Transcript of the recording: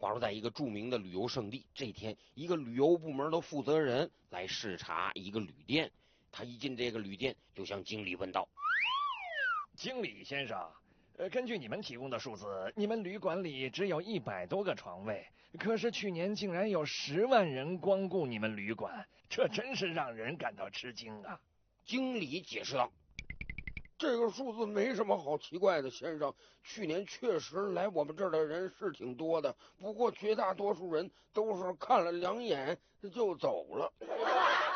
话说在一个著名的旅游胜地，这天一个旅游部门的负责人来视察一个旅店，他一进这个旅店就向经理问道： 经理先生，根据你们提供的数字，你们旅馆里只有100多个床位，可是去年竟然有10万人光顾你们旅馆，这真是让人感到吃惊啊！ 经理解释道：这个数字没什么好奇怪的，先生，去年确实来我们这儿的人是挺多的，不过绝大多数人都是看了2眼就走了。